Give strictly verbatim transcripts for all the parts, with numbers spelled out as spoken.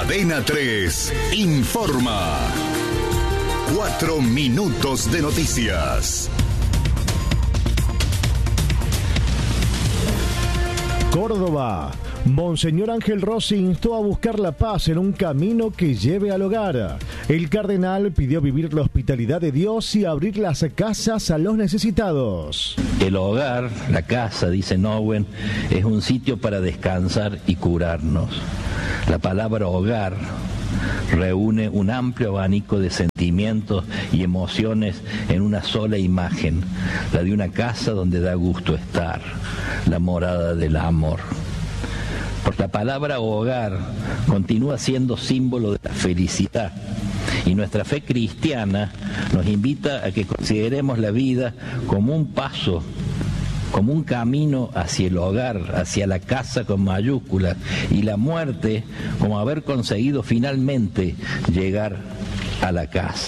Cadena tres informa. Cuatro minutos de noticias. Córdoba. Monseñor Ángel Rossi instó a buscar la paz en un camino que lleve al hogar. El cardenal pidió vivir la hospitalidad de Dios y abrir las casas a los necesitados. El hogar, la casa, dice Nowen, es un sitio para descansar y curarnos. La palabra hogar reúne un amplio abanico de sentimientos y emociones en una sola imagen, la de una casa donde da gusto estar, la morada del amor. Porque la palabra hogar continúa siendo símbolo de la felicidad y nuestra fe cristiana nos invita a que consideremos la vida como un paso, como un camino hacia el hogar, hacia la casa con mayúsculas, y la muerte como haber conseguido finalmente llegar a la casa.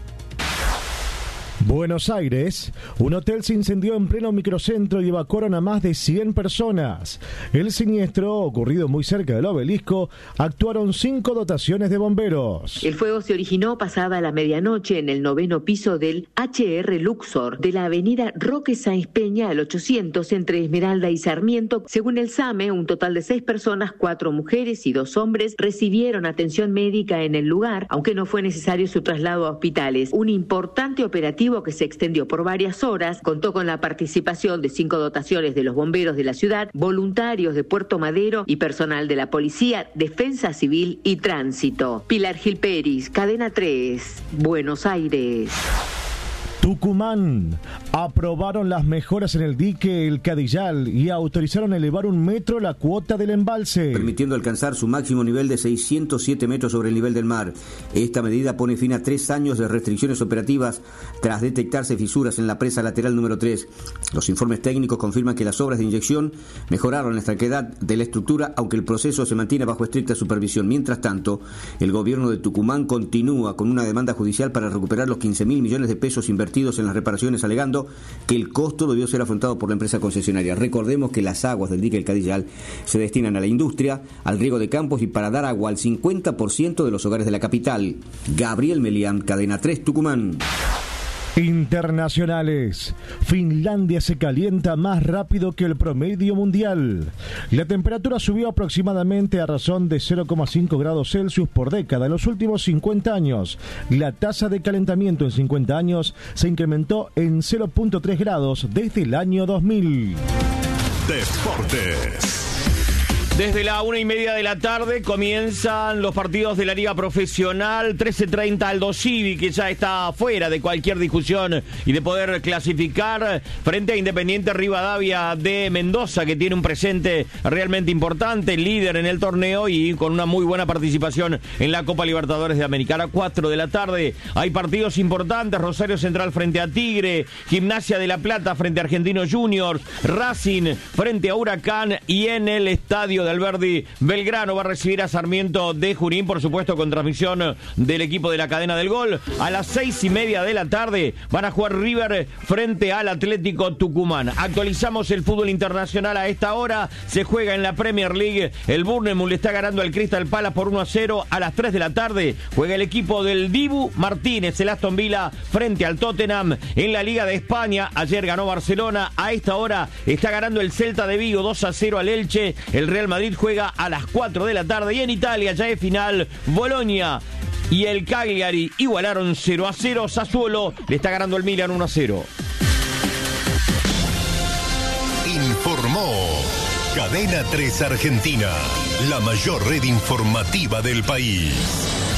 Buenos Aires, un hotel se incendió en pleno microcentro y evacuaron a más de cien personas. El siniestro, ocurrido muy cerca del obelisco, actuaron cinco dotaciones de bomberos. El fuego se originó pasada la medianoche en el noveno piso del H R Luxor de la avenida Roque Sáenz Peña al ochocientos entre Esmeralda y Sarmiento. Según el SAME, un total de seis personas, cuatro mujeres y dos hombres, recibieron atención médica en el lugar, aunque no fue necesario su traslado a hospitales. Un importante operativo que se extendió por varias horas contó con la participación de cinco dotaciones de los bomberos de la ciudad, voluntarios de Puerto Madero y personal de la policía, defensa civil y tránsito. Pilar Gil Peris, Cadena tres, Buenos Aires. Tucumán. Aprobaron las mejoras en el dique El Cadillal y autorizaron elevar un metro la cuota del embalse, permitiendo alcanzar su máximo nivel de seiscientos siete metros sobre el nivel del mar. Esta medida pone fin a tres años de restricciones operativas tras detectarse fisuras en la presa lateral número tres. Los informes técnicos confirman que las obras de inyección mejoraron la estabilidad de la estructura, aunque el proceso se mantiene bajo estricta supervisión. Mientras tanto, el gobierno de Tucumán continúa con una demanda judicial para recuperar los quince mil millones de pesos invertidos en las reparaciones, alegando que el costo debió ser afrontado por la empresa concesionaria. Recordemos que las aguas del dique El Cadillal se destinan a la industria, al riego de campos y para dar agua al cincuenta por ciento de los hogares de la capital. Gabriel Melián, Cadena tres, Tucumán. Internacionales. Finlandia se calienta más rápido que el promedio mundial. La temperatura subió aproximadamente a razón de cero coma cinco grados Celsius por década en los últimos cincuenta años. La tasa de calentamiento en cincuenta años se incrementó en cero coma tres grados desde el año dos mil. Deportes. Desde la una y media de la tarde comienzan los partidos de la Liga Profesional. trece treinta Aldo Civi, que ya está fuera de cualquier discusión y de poder clasificar, frente a Independiente Rivadavia de Mendoza, que tiene un presente realmente importante, líder en el torneo y con una muy buena participación en la Copa Libertadores de América. A las cuatro de la tarde hay partidos importantes: Rosario Central frente a Tigre, Gimnasia de La Plata frente a Argentinos Juniors, Racing frente a Huracán, y en el estadio de Alberdi Belgrano va a recibir a Sarmiento de Junín, por supuesto con transmisión del equipo de la cadena del gol. A las seis y media de la tarde van a jugar River frente al Atlético Tucumán. Actualizamos el fútbol internacional a esta hora. Se juega en la Premier League. El Bournemouth le está ganando al Crystal Palace por uno a cero. A las tres de la tarde juega el equipo del Dibu Martínez, el Aston Villa, frente al Tottenham. En la Liga de España, ayer ganó Barcelona. A esta hora está ganando el Celta de Vigo dos a cero al Elche. El Real Madrid juega a las cuatro de la tarde, y en Italia ya es final. Bolonia y el Cagliari igualaron cero a cero. Sassuolo le está ganando el Milan uno a cero. Informó Cadena tres Argentina, la mayor red informativa del país.